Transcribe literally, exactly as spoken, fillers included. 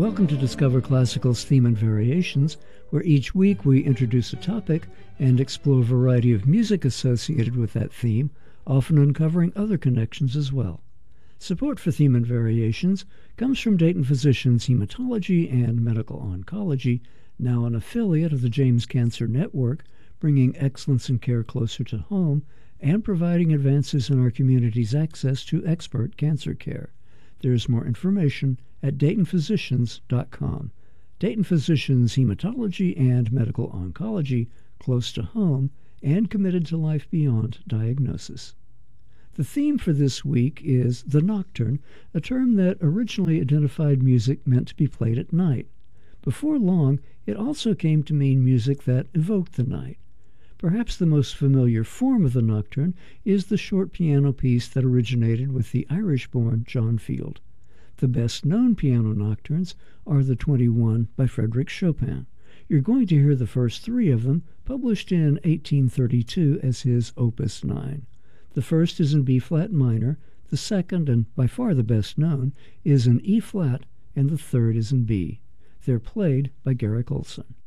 Welcome to Discover Classical's Theme and Variations, where each week we introduce a topic and explore a variety of music associated with that theme, often uncovering other connections as well. Support for Theme and Variations comes from Dayton Physicians Hematology and Medical Oncology, now an affiliate of the James Cancer Network, bringing excellence in care closer to home and providing advances in our community's access to expert cancer care. There's more information at dayton physicians dot com. Dayton Physicians Hematology and Medical Oncology, close to home and committed to life beyond diagnosis. The theme for this week is the Nocturne, a term that originally identified music meant to be played at night. Before long, it also came to mean music that evoked the night. Perhaps the most familiar form of the Nocturne is the short piano piece that originated with the Irish-born John Field. The best-known piano nocturnes are the twenty-one by Frédéric Chopin. You're going to hear the first three of them, published in eighteen thirty-two as his Opus nine. The first is in B-flat minor, the second, and by far the best-known, is in E-flat, and the third is in B. They're played by Garrick Ohlsson.